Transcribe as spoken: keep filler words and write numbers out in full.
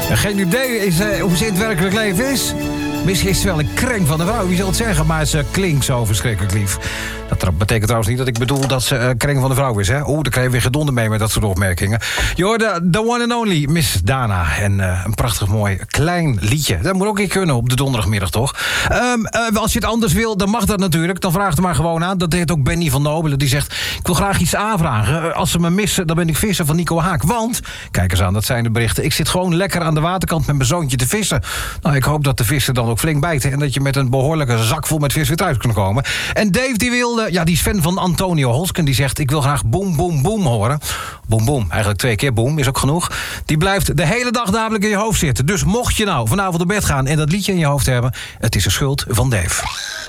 Geen idee is, uh, hoe ze in het werkelijk leven is. Misschien is het wel een kreng van de vrouw, wie zal het zeggen, maar ze klinkt zo verschrikkelijk lief. Dat betekent trouwens niet dat ik bedoel dat ze uh, kreng van de vrouw is, hè? Oeh, daar krijg je weer gedonder mee met dat soort opmerkingen. Je hoorde The One and Only, Miss Dana. En uh, een prachtig mooi klein liedje. Dat moet ook een kunnen op de donderdagmiddag, toch? Um, uh, als je het anders wil, dan mag dat natuurlijk. Dan vraag het maar gewoon aan. Dat deed ook Benny van Nobelen. Die zegt, ik wil graag iets aanvragen. Uh, als ze me missen, dan ben ik visser van Nico Haak. Want, kijk eens aan, dat zijn de berichten. Ik zit gewoon lekker aan de waterkant met mijn zoontje te vissen. Nou, ik hoop dat de vissen dan ook flink bijten. En dat je met een behoorlijke zak vol met vis weer thuis kunt komen. En Dave, die wilde, ja, die is fan van Antonio Holsken. Die zegt, ik wil graag boem, boem, boem horen. Boem, boem. Eigenlijk twee keer boem, is ook genoeg. Die blijft de hele dag namelijk in je hoofd zitten. Dus mocht je nou vanavond op bed gaan en dat liedje in je hoofd hebben, het is een schuld van Dave.